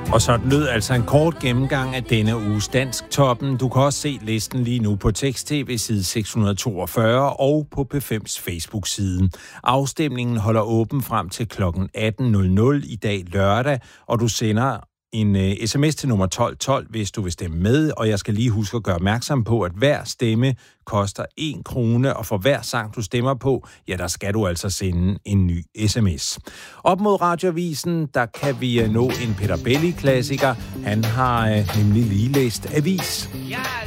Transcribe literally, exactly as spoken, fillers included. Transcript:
Og så lød altså en kort gennemgang af denne uges Dansktoppen. Du kan også se listen lige nu på Tekst-T V side seks hundrede toogfyrre og på P fems Facebook-side. Afstemningen holder åben frem til klokken atten nul nul i dag lørdag, og du sender en uh, sms til nummer tolv tolv, hvis du vil stemme med, og jeg skal lige huske at gøre opmærksom på, at hver stemme koster en krone, og for hver sang, du stemmer på, ja, der skal du altså sende en ny sms. Op mod Radioavisen, der kan vi uh, nå en Peter Belli-klassiker. Han har uh, nemlig lige læst avis. Jeg